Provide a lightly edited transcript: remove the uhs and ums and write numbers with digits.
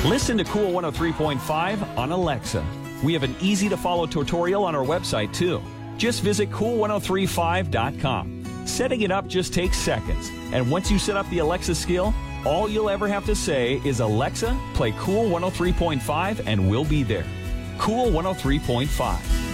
Listen to Cool 103.5 on Alexa. We have an easy-to-follow tutorial on our website, too. Just visit cool1035.com. Setting it up just takes seconds. And once you set up the Alexa skill, all you'll ever have to say is, Alexa, play Cool 103.5, and we'll be there. Cool 103.5.